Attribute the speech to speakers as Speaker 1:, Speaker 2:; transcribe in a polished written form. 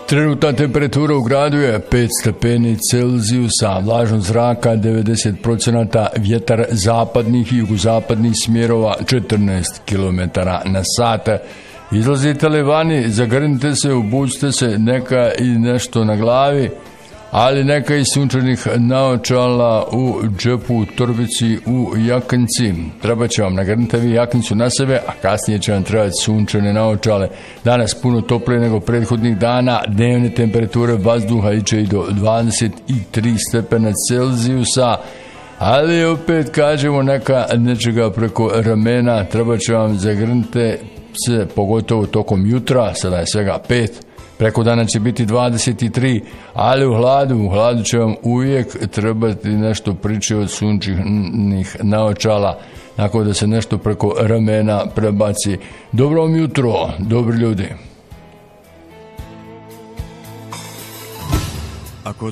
Speaker 1: Trenutna temperatura u gradu je 5 stepeni Celzijusa, vlažnost zraka 90%, vjetar zapadnih i jugozapadnih smjerova 14 km na sat. Izlazite li vani, zagrnite se, obučite se, neka i nešto na glavi, ali neka i sunčanih naočala u džepu, u torbici, u jakinci. Treba će vam nagrnite vi jakincu na sebe, a kasnije će vam trebati sunčane naočale. Danas puno toplije nego prethodnih dana, dnevne temperature vazduha iće i do 23 stepena Celzijusa, ali opet kažemo nečega preko ramena, treba će vam zagrnite se, pogotovo tokom jutra, sada je svega 5, preko dana će biti 23, ali u hladu će vam uvijek trebati nešto priče od sunčanih naočala, nakon da se nešto preko ramena prebaci. Dobro vam jutro, dobri ljudi.
Speaker 2: Ako